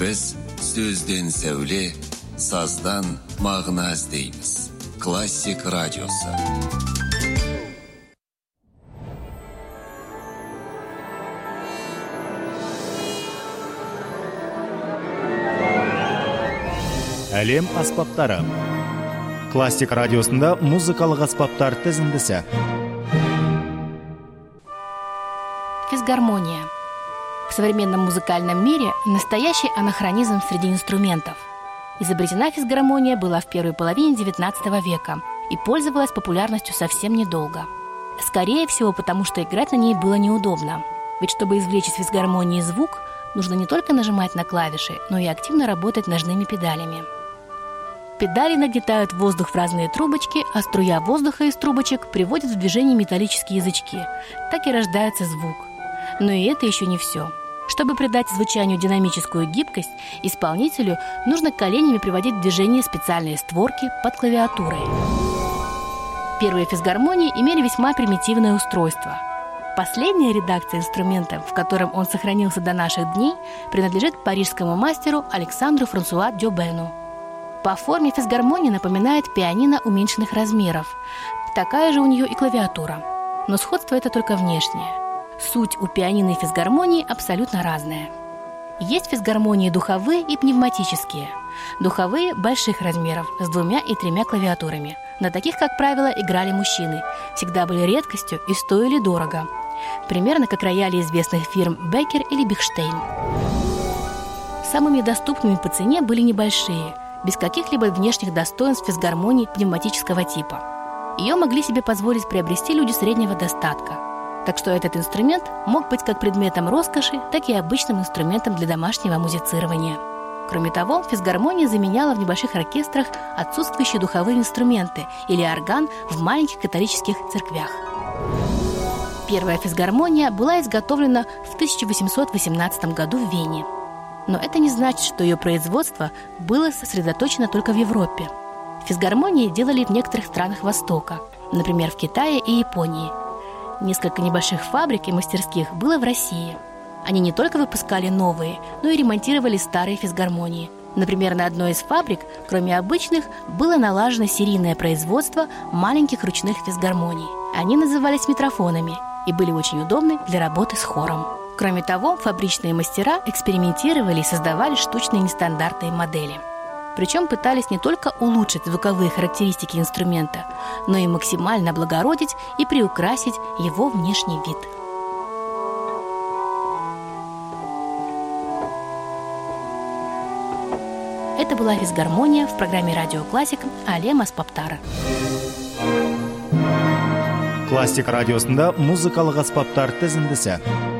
Біз сөзден сәуле, саздан мағына іздейміз. Классик радиосы. Әлем аспаптары. Классик радиосында музыкалық аспаптар тізіндісі. Физгармония. В современном музыкальном мире настоящий анахронизм среди инструментов. Изобретена физгармония была в первой половине XIX века и пользовалась популярностью совсем недолго. Скорее всего, потому что играть на ней было неудобно. Ведь чтобы извлечь из физгармонии звук, нужно не только нажимать на клавиши, но и активно работать ножными педалями. Педали нагнетают воздух в разные трубочки, а струя воздуха из трубочек приводит в движение металлические язычки. Так и рождается звук. Но и это еще не все. Чтобы придать звучанию динамическую гибкость, исполнителю нужно коленями приводить в движение специальные створки под клавиатурой. Первые физгармонии имели весьма примитивное устройство. Последняя редакция инструмента, в котором он сохранился до наших дней, принадлежит парижскому мастеру Александру Франсуа Дёбену. По форме физгармония напоминает пианино уменьшенных размеров. Такая же у нее и клавиатура. Но сходство это только внешнее. Суть у пианино и физгармонии абсолютно разная. Есть физгармонии духовые и пневматические. Духовые больших размеров с 2 и 3 клавиатурами. На таких, как правило, играли мужчины. Всегда были редкостью и стоили дорого. Примерно как рояли известных фирм Беккер или Бехштейн. Самыми доступными по цене были небольшие, без каких-либо внешних достоинств физгармонии пневматического типа. Ее могли себе позволить приобрести люди среднего достатка. Так что этот инструмент мог быть как предметом роскоши, так и обычным инструментом для домашнего музицирования. Кроме того, физгармония заменяла в небольших оркестрах отсутствующие духовые инструменты или орган в маленьких католических церквях. Первая физгармония была изготовлена в 1818 году в Вене. Но это не значит, что ее производство было сосредоточено только в Европе. Физгармонии делали в некоторых странах Востока, например, в Китае и Японии. Несколько небольших фабрик и мастерских было в России. Они не только выпускали новые, но и ремонтировали старые физгармонии. Например, на одной из фабрик, кроме обычных, было налажено серийное производство маленьких ручных физгармоний. Они назывались митрофонами и были очень удобны для работы с хором. Кроме того, фабричные мастера экспериментировали и создавали штучные нестандартные модели. Причем пытались не только улучшить звуковые характеристики инструмента, но и максимально облагородить и приукрасить его внешний вид. Это была физгармония в программе «Радио Классик» Әлем аспаптары. Классик радиосында музыкалық аспаптар тізіндісі.